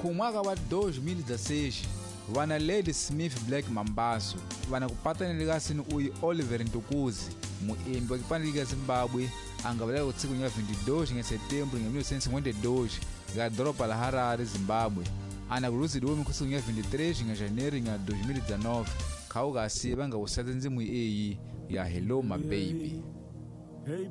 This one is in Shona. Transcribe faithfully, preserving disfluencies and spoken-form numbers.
Ku mwaka wa dois mil e dezesseis, vana Ladysmith Black Mambazo vana kupatana kasini uyi Oliver Ntokozi muimbi wa kipande lika Zimbabwe angabaleka kutsiku nya vinte e dois nya setembro nya mil novecentos e cinquenta e dois ga dropa la Harare, Zimbabwe. Ana kuluzidwa kutsiku nya vinte e três nya janeiro nya dois mil e dezenove khauka asiba nga usatsa ndzimu iyi ya Hello My Baby. Hey